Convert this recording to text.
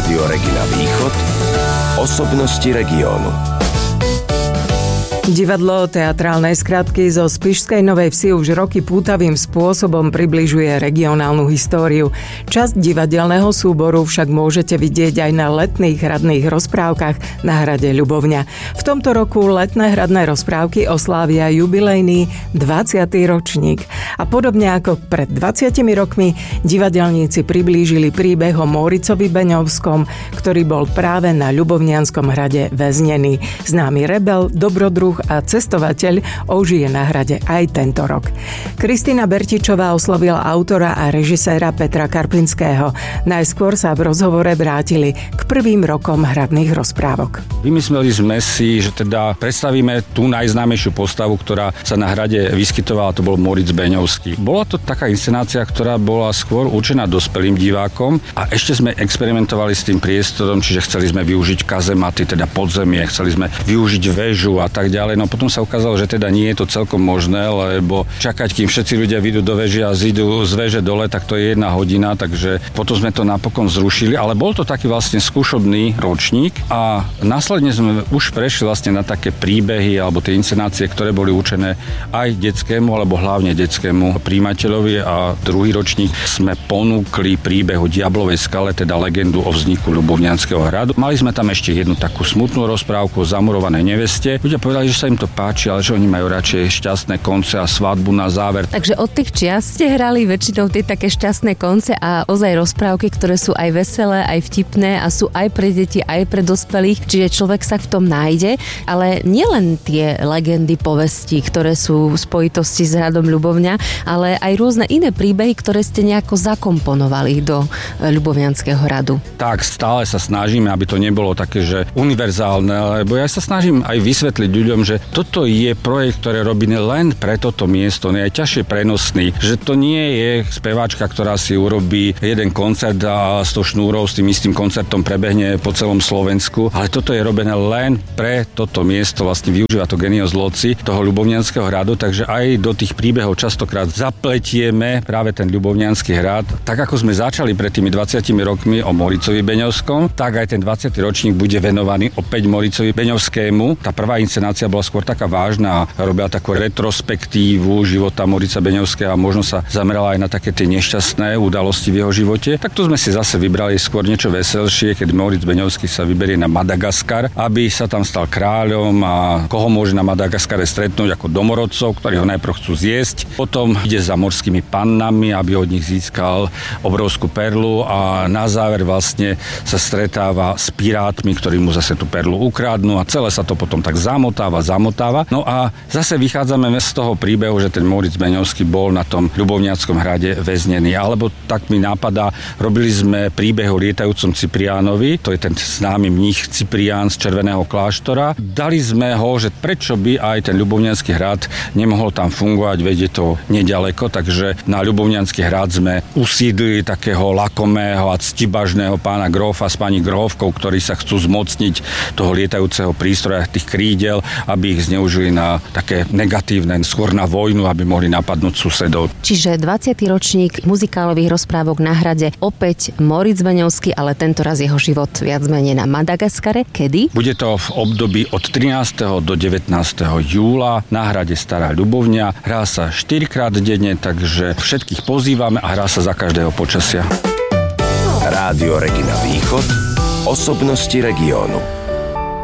Rádio Regina Východ. Osobnosti regiónu. Divadlo teatrálnej skratky zo Spišskej Novej Vsi už roky pútavým spôsobom približuje regionálnu históriu. Časť divadelného súboru však môžete vidieť aj na letných hradných rozprávkach na hrade Ľubovňa. V tomto roku letné hradné rozprávky oslávia jubilejný 20. ročník. A podobne ako pred 20 rokmi divadelníci priblížili príbeh o Móricovi Beňovskom, ktorý bol práve na Ľubovnianskom hrade väznený. Známy rebel, dobrodruh a cestovateľ ožije na hrade aj tento rok. Kristína Bertičová oslovila autora a režiséra Petra Karpinského. Najskôr sa v rozhovore vrátili k prvým rokom hradných rozprávok. Vymysleli sme si, že teda predstavíme tú najznámejšiu postavu, ktorá sa na hrade vyskytovala, to bol Móric Beňovský. Bola to taká inscenácia, ktorá bola skôr určená dospelým divákom a ešte sme experimentovali s tým priestorom, čiže chceli sme využiť kazematy, teda podzemie, chceli sme využiť väžu a tak ďalej. No potom sa ukázalo, že teda nie je to celkom možné, lebo čakať, kým všetci ľudia vyjdú do veže a zídu z veže dole, tak to je 1 hodina, takže potom sme to napokon zrušili, ale bol to taký vlastne skúšobný ročník a následne sme už prešli vlastne na také príbehy alebo tie inscenácie, ktoré boli určené aj detskému, alebo hlavne detskému prijímateľovi a druhý ročník sme ponúkli príbeh o Diablovej skale, teda legendu o vzniku Ľubovnianskeho hradu. Mali sme tam ešte jednu takú smutnú rozprávku o zamurovanej neveste. Ľudia povedali, že sa im to páči, ale že oni majú radšej šťastné konce a svadbu na záver. Takže od tých čias ste hrali väčšinou tie také šťastné konce a ozaj rozprávky, ktoré sú aj veselé, aj vtipné a sú aj pre deti, aj pre dospelých, čiže človek sa v tom nájde, ale nielen tie legendy, povesti, ktoré sú v spojitosti s hradom Ľubovňa, ale aj rôzne iné príbehy, ktoré ste nejako zakomponovali do Ľubovňanského hradu. Tak, stále sa snažíme, aby to nebolo také, že univerzálne, lebo ja sa snažím aj vysvetliť ľuďom, že toto je projekt, ktorý robíme len pre toto miesto, on je aj ťažšie prenosný, že to nie je speváčka, ktorá si urobí jeden koncert a 100 šnúrov s tým istým koncertom prebehne po celom Slovensku, ale toto je robené len pre toto miesto, vlastne využíva to genius loci toho Ľubovnianskeho hradu, takže aj do tých príbehov častokrát zapletieme práve ten Ľubovniansky hrad. Tak ako sme začali pred tými 20 rokmi o Móricovi Beňovskom, tak aj ten 20. ročník bude venovaný opäť Móricovi Beňovskému. Tá prvá inscenácia bola skôr taká vážna, robila takú retrospektívu života Mórica Beňovského a možno sa zamerala aj na také tie nešťastné udalosti v jeho živote. Tak tu sme si zase vybrali skôr niečo veselšie, keď Móric Beňovský sa vyberie na Madagaskar, aby sa tam stal kráľom a koho môže na Madagaskare stretnúť ako domorodcov, ktorí ho najprv chcú zjesť. Potom ide za morskými pannami, aby od nich získal obrovskú perlu a na záver vlastne sa stretáva s pirátmi, ktorí mu zase tú perlu ukradnú a celé sa to potom tak zamotáva. No a zase vychádzame z toho príbehu, že ten Móric Beňovský bol na tom Ľubovnianskom hrade väznený. Alebo tak mi napadá, robili sme príbeh o lietajúcom Cypriánovi, to je ten známy mních Cyprián z Červeného kláštora. Dali sme ho, že prečo by aj ten Ľubovniansky hrad nemohol tam fungovať, veď je to nedaleko, takže na Ľubovniansky hrad sme usídlili takého lakomého a ctibažného pána grófa s pani grófkou, ktorí sa chcú zmocniť toho lietajúceho prístroja, tých krídel, aby ich zneužili na také negatívne, skôr na vojnu, aby mohli napadnúť susedov. Čiže 20. ročník muzikálových rozprávok na hrade, opäť Móric Beňovský, ale tentoraz jeho život viac menej na Madagaskare. Kedy? Bude to v období od 13. do 19. júla na hrade Stará Ľubovňa. Hrá sa 4-krát denne, takže všetkých pozývame a hrá sa za každého počasia. Rádio Regina Východ. Osobnosti regiónu.